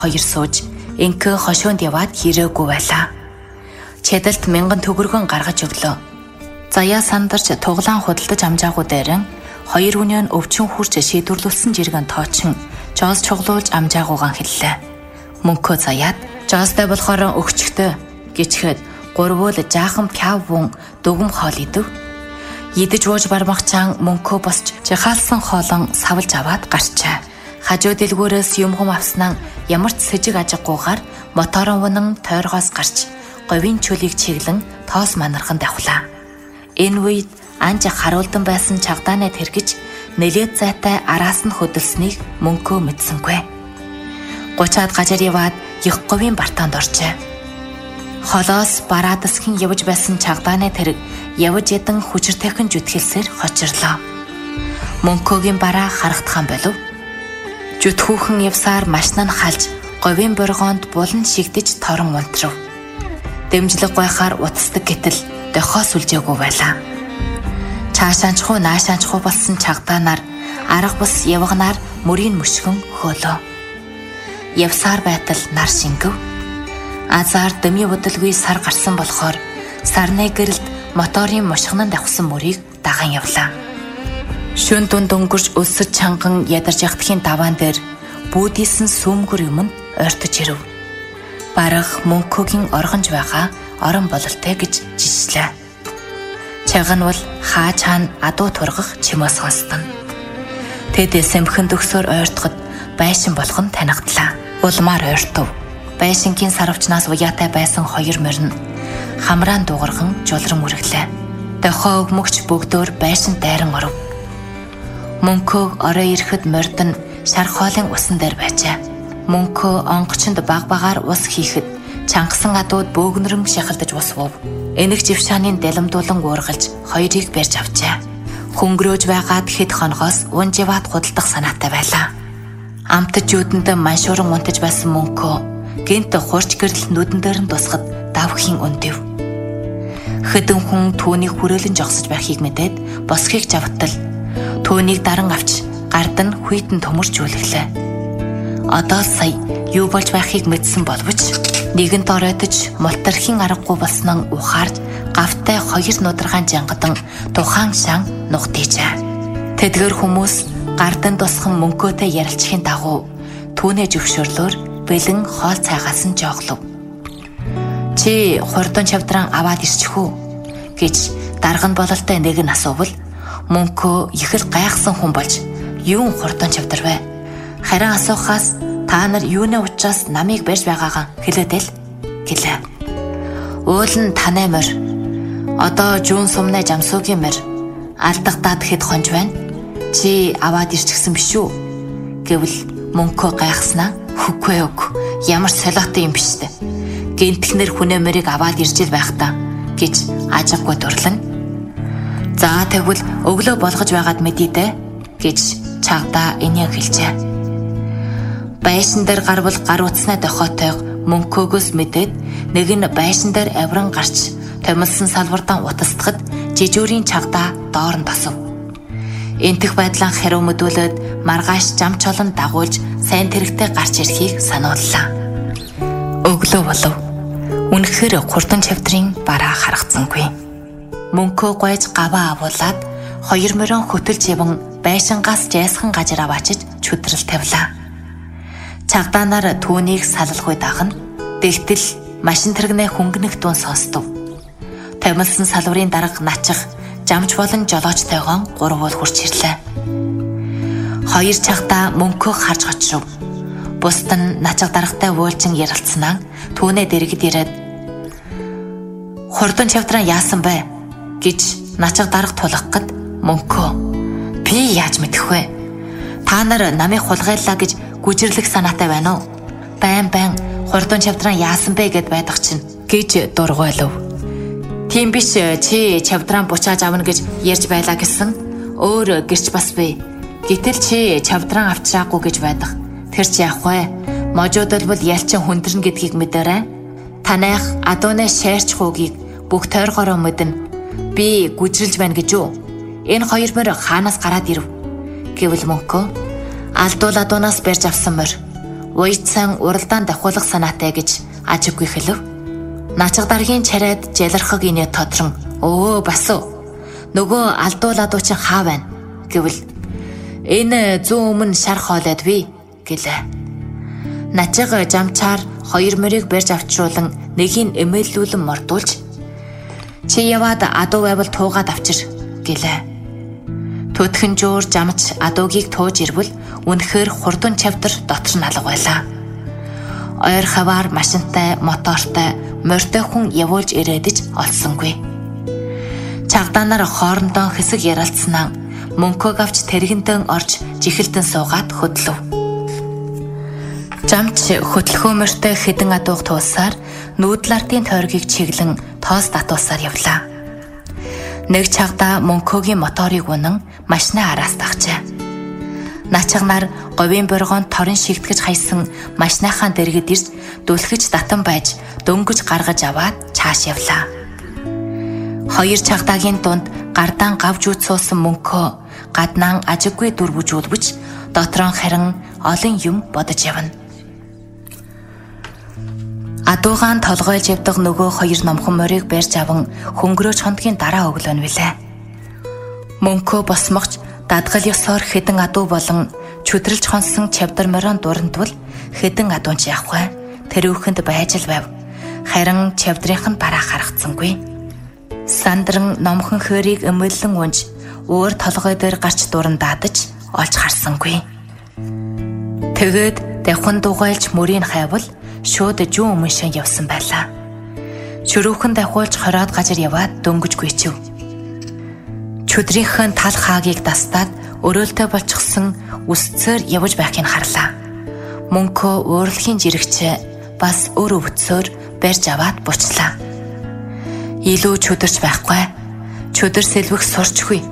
Хоёр сууж инкэ хошоонд яваад ирээгүй байлаа. Чадалт 1000 төгрөгөн гаргаж өглөө. Заяа сандарч туглаан худалдаж амжаагүй дээрэн 2 үнийн өвчин хурж шийдвэрлүүлсэн жиргэн тоочин Жоз чуглуулж амжаагуугаан хэллээ. Мөнхөө заяад Жозтай болохоор өгчгтөө гिचхэд гурвуул жаахан пявун дүгм хоол идэв. Идэж ууж бармагчаан мөнхөө босч жихаалсан хоолон савлж аваад гарчаа. Хажуу дэлгүүрээс юмхам авснаа ямар ч сэжиг ажиггүйгээр моторон унан тойргоос гарч говийн чөлийг чиглэн тоос манархан давхлаа. Энэ үед анж харуулдан байсан чагдаанаа тэргэж нэлээд зайтай араас нь хөдөлснийг мөнхөө мэдсэнгүй. 30-аад гажар яваад их говийн бартаанд оржээ. Холоос бараадасгийн явж байсан чагдаанаа тэрэг явж ядан хүчиртэйхэн зүтгэлсээр хочирлоо. Мөнхөөгийн бараа харагдхан болов. Зүтхүүхэн явсаар машин нь халж говийн боргоонд булан шигдэж торон унтрав. Дэмжлэг гайхаар утасдаг гэтэл дохоос үлжээгүй байлаа. Цаашаанчхуу наашаанчхуу болсон чагдаанаар арга бус явганаар мөрийн мөшгөн хөөлөө. Явсаар байтал нар шингэв. Азар дэмий удалгүй сар гарсан болохоор сарны гэрэлд моторын мушгинанд давхсан мөрийг даган явлаа. Шүн дунд өнгөрч өлсөж чанган ядарч ягтхийн даваан дээр бүүдийсэн сүмгэр юм нь ойртож ирэв. Барах мөнхөгийн оргонж байгаа орон бололтой гэж жишлээ. Чаган бол хаа чаана адуу тургах чимээ сонстон. Тэд сэмхэн төгсөөр ойртоход байшин болох нь танигдлаа. Улмаар ойртов. Байшингийн сарвчнаас уяатай байсан 2 морин хамраан дуугарган жулран үргэлээ. Дохоо өгмөгч бүгдөө байшин дайран оров. Мөнхөө орой ирэхэд морд нь шар хоолын усан дээр байжээ. Мөнхөө онгочонд баг-багаар ус хийхэд чангасан адууд бөөгнөрөн шахалдаж ус вов. Энэг жившаанын даламдуулан уургалж хоёрыг барьж авчээ. Хөнгөрөөж байгаад хэд хоногоос унживаад худалдах санаатай байлаа. Амтж юудэнд маншууран унтаж байсан мөнхөө гэнт хурч гэрэл нүдэн дээр нь тусахад давхин өндөв. Хэдэн хүн түүнийг хүрээлэн жогсож байхыг мэдээд босхийг жавтал түүнийг даран авч гард нь хүйтэн төмөржүүлглээ. Одоо сая юу болж байхыг мэдсэн боловч нэгэнт оройтож мултархийн аргагүй болсноо ухаарж гавтай 2 нударгаан жангадан тухайн шан нугтийжээ. Тэдгэр хүмүүс гардан тусхан мөнхөөтэй ярилцхийн дагуу түүнээ зөвшөөрлөөр бэлэн хоол цайгаас нь жооглов. Чи хурдан чавдран аваад ирчих үү гэж дарган бололтой нэг нь асуувал мөнхөө их л гайхсан хүн болж юун хурдан чавдар вэ? Харин асуухаас та нар юуны учраас намайг барьж байгаагаа хэлээд л гэлээ. Уул нь танай морь. Одоо жуун сумнай жамсуугийн морь. Алдагдаад хэд хонж байна. Чи аваад ирчихсэн биш үү? Гэвэл мөнхөө гайхснаа хүквэ өг. Ямар солиотой юм биш үү? Гэнтхнэр хүнээ морийг аваад ирж л байх та гэж ажиггүй дурлан. За тэгвэл өглөө болгож байгаад мэдээ дээ гэж чагдаа энийг хэлжээ. Байшин дээр гарвал гар утснаа дохоотойг мөнхөөгөөс мэдээд нэг нь байшин дээр авиран гарч томилсон салбардан утасдахад жижүүрийн чагдаа доор нь тосов. Энтэх байдлаа хариу мэдүүлээд маргааш жам чолон дагуулж сайн тэрэгтэй гарч ирэхийг санууллаа. Өглөө болов. Үнэхээр хурдан чавдрын бараа харагдсангүй. Мөнхөө гойж гаваа авуулаад 2 морин хөтөлж яван байшингаас жайсхан гажир аваачиж чөдрөл тавилаа. Чагдаанаар түүнийг салалгүй дагна. Тэгтэл машин тэрэгнээ хөнгөнөх дуун сонстов. Томилсон салварын дарга начих жамж болон жолоочтойгоо 3 уул хурч ирлээ. 2 чагдаа мөнхөө харж очров. Бусд нь начиг даргатай уулчин ярилцсанаа түүнээ дэргэд ирээд хурдан чавдраа яасан бэ гэж начиг дарга тулгахад мөнхөө би яаж мэдэх вэ? Та нар намайг хулгайлаа гэж гүжирлэх санаатай байна уу? Байн хурдан чавдраа яасан бэ гэд байдаг чинь гэж дургуйлав. Тийм биш, чи чавдраа бучааж авна гэж ярьж байлаа гэсэн. Өөр гэрч бас бий. Гэтэл чи чавдраа авчраагүй гэж байдаг. Тэр чи яах вэ? Можуудл бол ялчин хүндэрнэ гэдгийг мэдэрэй. Танайх адууны шаарч хуугийг бүх тойргороо мэднэ. Би гүжрэлж байна гэж юу? Энэ 2 морь хаанаас гараад ирв? Гэвэл мөнхөө алдуул адуунаас барьж авсан морь. Уйдсан уралдаан давхуулах санаатай гэж ажиггүй хэлв. Начиг даргийн чарайд жалархаг инээ тодрон өө бас уу. Нөгөө алдуулаад учин хаа байна гэвэл энэ зүүн өмнө шар хоолойд би гэлээ. Начиг жамчаар 2 мөрийг барьж авчруулан нэгийг эмээллүүлэн мордуулж чи яваад адуу байвал туугаад авчир гэлээ. Төдхөн жуур жамч адуугийг тууж ирвэл үнэхээр хурдан чавдар дотор нь алга байлаа. Ойр хаваар машинтай, мотортой, морьтой хүн явуулж ирээдэж олсонгүй. Чагдаа нар хоорондоо хэсэг ярилцсанаа мөнхөг авч тэргэндэн орж жихэлдэн суугаад хөдлөв. Жамч хөтлөхөө морьтой хэдэн адууг туусаар нүүдлартын тойргийг чиглэн тоос татуулсаар явлаа. Нэг чагдаа мөнхөгийн моторыг унан машины араас дагчаа. Начиг нар говийн боргоонд торон шигтгэж хайсан машиныхаа дэргэд ирж дүлхэж татан байж дөнгөж гаргаж аваад чааш явлаа. 2 чагдагийн дунд гардаан гавж үтсүүлсэн мөнхөө гаднаан ажиггүй дүрбүжүүлбэж дотроо харин олон юм бодож явна. Адуугаан толгойлж явдаг нөгөө 2 номхон морийг барьж аван хөнгөрөөж хондгийн дараа өглөө нь билээ. Мөнхөө босмогч дадгал ёсоор хэдэн адуу болон чөдрөлж хонсон чавдар морон дурантвал хэдэн адуунч явах вэ? Тэр үхэнд байж л байв. Харин чавдрынх нь бараа харагдсангүй. Сандран номхон хөрийг өмөллөн унж өөр толгой дээр гарч дуран даадаж олж харсангүй. Тэгээд давхан дугайлж мөрийг хайвал шууд жүүн өмншин явсан байлаа. Чөрөөхөн давхуулж хороод гажир яваад дөнгөжгүй чив. Чөдрийнхэн тал хаагийг дастаад өрөөлтөй болчихсон үсцээр явж байхыг харлаа. Мөнхөө уурлагын жирэгчээ бас өөр өвцөөр барьж аваад буцлаа. Илүү чөдөрч байхгүй. Чөдөр сэлвэх сурчгүй.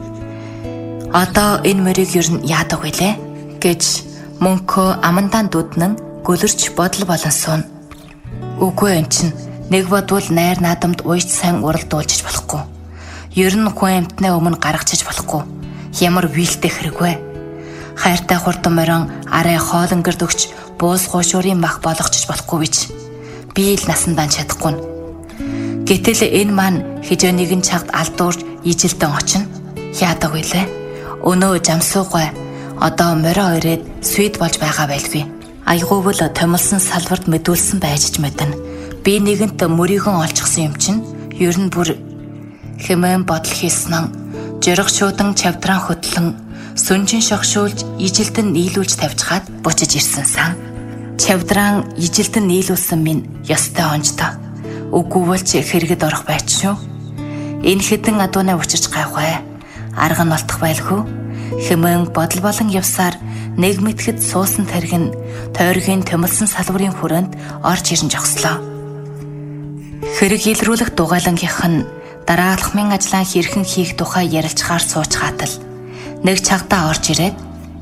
Одоо энэ мөрийг юу нь яадаг вүлээ гэж мөнхөө амандаа дуднан гөлөрч бодол болон суун. Үгүй эн чинь нэг бодвол найр наадамд уйж сайн уралдуулж болохгүй. Ер нь хүн амтнаа өмнө гаргachиж болохгүй. Ямар вилтэй хэрэг вэ? Хайртай хурдан морин арай хоолонгөрд өгч буус гуушуурын мах болгочих болохгүй бич. Би л насандаа чадахгүй. Гэтэл энэ маань хижээ нэгэн чагт алдуурж ижилдэн очино. Яадаг вүлээ? Өнөө жамсуугүй. Одоо морио ирээд свид болж байгаа байлгүй. Айгуувал томилсон салварт мэдүүлсэн байж ч мэднэ. Би нэгэнт мөрийгөн олчихсан юм чинь ер нь бүр хэмээн бодол хийсэн. Жирэг шуудан чавдран хөтлөн сүнжин шогшуулж ижилдэн нийлүүлж тавьчихад бучиж ирсэн сан. Чавдран ижилдэн нийлүүлсэн минь ёстой онжтой. Үгүй бол ч хэрэгэд орох байч шүү. Энэ хэдэн адуунаа учирч гайхвэ. Арга нь олдох байлгүй. Хэмээн бодол болон явсаар нэг мэтгэд суусан тариг нь тойргийн томилсон салварын хүрээнд орж ирэн жогслоо. Хэрэг илрүүлэх дугайлангийнх нь дараалахмын ажлаа хэрхэн хийх тухай ярилцахаар сууж хатал нэг чагдаа орж ирээд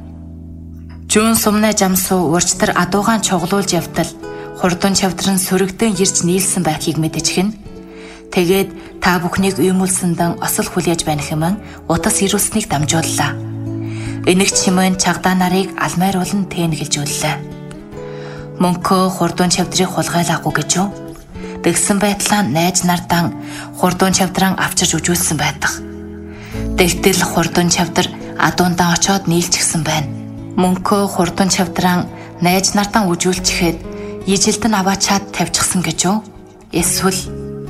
жүүн сумнаа жамсуу урчтар адуугаан чуглуулж явтал хурдан чавдран сүрэгдэн ирж нийлсэн байхыг мэдчихэн. Тэгээд та бүхнийг уймуулсандан осол хүлээж байна хэмээн утас ирүүлснийг дамжууллаа. Энэг чимэн чагдаа нарыг алмайруулан тээнгэлжүүллээ. Мөнхөө хурдан чавдрыг хулгайлаагүй гэж юу? Тэгсэн байтлаа найз нардан хурдан чавдран авчирч үжүүлсэн байдаг. Тэгтэл хурдан чавдар адуундаа очоод нийлчихсэн байна. Мөнхөө хурдан чавдран найз нардан үжүүлчихэд ижилдэн аваачаад тавьчихсан гэж юу? Эсвэл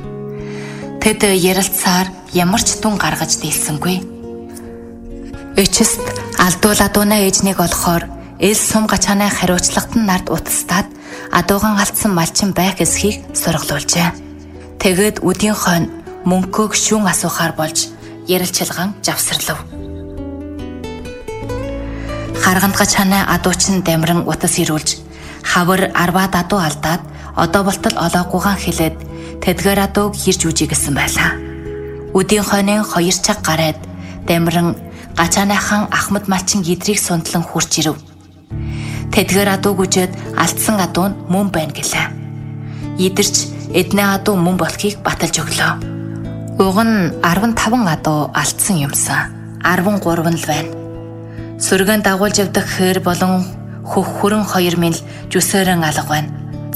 тэд ярилцсаар ямар ч дүн гаргаж дийлсэнгүй. Эчэст алдуул адуунаа ээжнийг олохоор эл сум гачааны хариуцлагт нь нард утастаад адууган алдсан малчин байх эсхийг сургалуулжээ. Тэгээд үдийн хойно мөнхөөг шүүн асуухаар болж ярилцлаган завсарлав. Харганд гачааны адуучин дамиран утас ирүүлж хавар арваад адуу алдаад одоо болтол олоогүйгаан хэлээд тэдгээр адууг хэрж үжи гэсэн байлаа. Үдийн хойны 2 цаг гараад дамиран гачааныхан ахмад малчин идрийг сундлан хурч ирв. Тэдгээр адууг үжээд алдсан адуу нь мөн байна гэлээ. Идэрч эднээ адуу мөн болохыг баталж өглөө. Уг нь 15 адуу алдсан юмсан. 13 л байна. Сүргэн дагуулж явдаг хэр болон Хөх хүрэн 2 минь жүсээрэн алга байна.